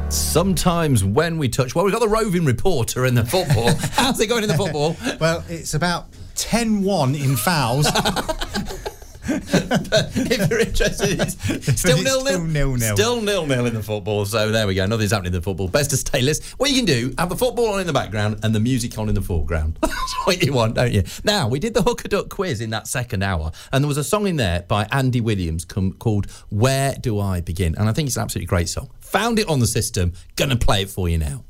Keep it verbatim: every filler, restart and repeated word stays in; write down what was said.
Sometimes when we touch... Well, we've got the roving reporter in the football. How's it going in the football? Well, it's about ten one in fouls. If you're interested, it's still nil-nil. nil-nil. Still nil-nil in the football. So there we go. Nothing's happening in the football. Best to stay list. What you can do, have the football on in the background and the music on in the foreground. That's what you want, don't you? Now, we did the Hooker Duck quiz in that second hour, and there was a song in there by Andy Williams com- called Where Do I Begin? And I think it's an absolutely great song. Found it on the system. Gonna play it for you now.